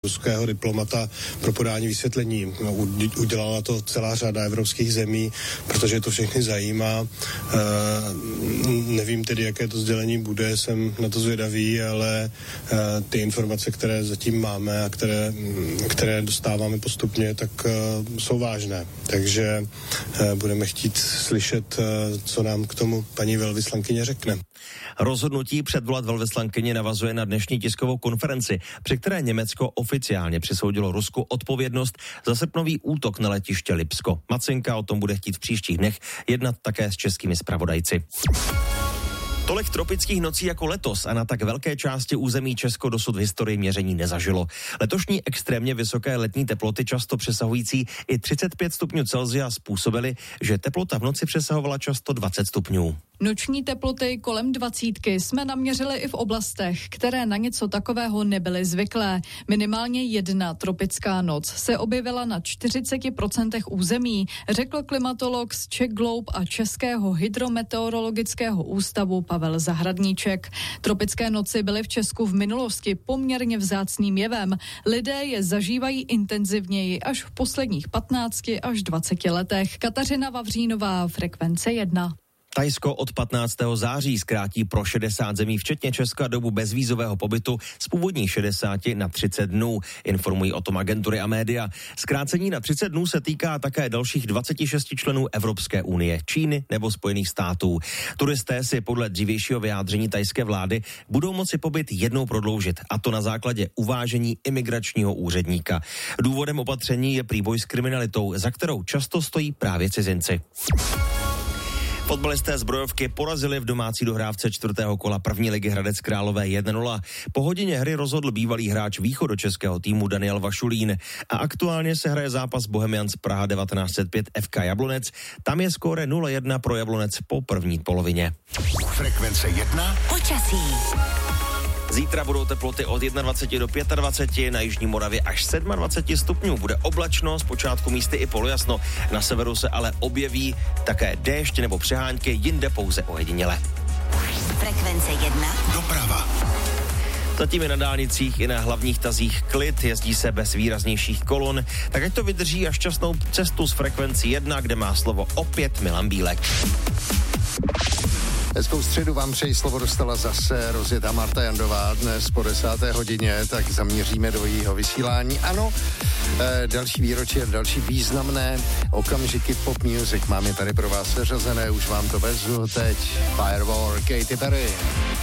ruského diplomata pro podání vysvětlení. Udělala to celá řada evropských zemí, protože to všechny zajímá. Nevím tedy, jaké to sdělení bude, jsem na to zvědavý, ale ty informace, které zatím máme a které dostáváme postupně, tak jsou vážné. Takže budeme chtít slyšet, co nám k tomu paní velvyslankyně řekne. Rozhodnutí předvolat velvyslankyni navazuje na dnešní tiskovou konferenci, při které Německo oficiálně přisoudilo Rusku odpovědnost za srpnový útok na letiště Lipsko. Macinka o tom bude chtít v příštích dnech jednat také s českými zpravodajci. Tolik tropických nocí jako letos a na tak velké části území Česko dosud v historii měření nezažilo. Letošní extrémně vysoké letní teploty, často přesahující i 35 stupňů Celsia, způsobily, že teplota v noci přesahovala často 20 stupňů. Noční teploty kolem 20 jsme naměřili i v oblastech, které na něco takového nebyly zvyklé. Minimálně jedna tropická noc se objevila na 40% území, řekl klimatolog z Czech Globe a Českého hydrometeorologického ústavu Pavel Zahradníček. Tropické noci byly v Česku v minulosti poměrně vzácným jevem. Lidé je zažívají intenzivněji až v posledních 15 až 20 letech. Kateřina Vavřínová, Frekvence 1. Thajsko od 15. září zkrátí pro 60 zemí včetně Česka dobu bezvízového pobytu z původních 60 na 30 dnů, informují o tom agentury a média. Zkrácení na 30 dnů se týká také dalších 26 členů Evropské unie, Číny nebo Spojených států. Turisté si podle dřívějšího vyjádření thajské vlády budou moci pobyt jednou prodloužit, a to na základě uvážení imigračního úředníka. Důvodem opatření je prý boj s kriminalitou, za kterou často stojí právě cizinci. Fotbalisté Zbrojovky porazili v domácí dohrávce 4. kola první ligy Hradec Králové 1-0. Po hodině hry rozhodl bývalý hráč východočeského týmu Daniel Vašulín a aktuálně se hraje zápas Bohemians Praha 1905 FK Jablonec. Tam je skóre 0-1 pro Jablonec po první polovině. Frekvence 1. Počasí. Zítra budou teploty od 21 do 25, na jižní Moravě až 27 stupňů. Bude oblačno, zpočátku místy i polojasno. Na severu se ale objeví také déšť nebo přehánky, jinde pouze ojediněle. Frekvence 1. Doprava. Zatím je na dálnicích i na hlavních tazích klid, jezdí se bez výraznějších kolon, tak ať to vydrží až šťastnou cestu z Frekvencí 1, kde má slovo opět Milan Bílek. Hezkou středu vám přeji, slovo dostala zase rozjetá Marta Jandová dnes po 10. hodině, tak zaměříme do jejího vysílání. Ano, další výročí a další významné okamžiky pop music. Mám je tady pro vás seřazené, už vám to vezu teď. Firewall, Katy Perry.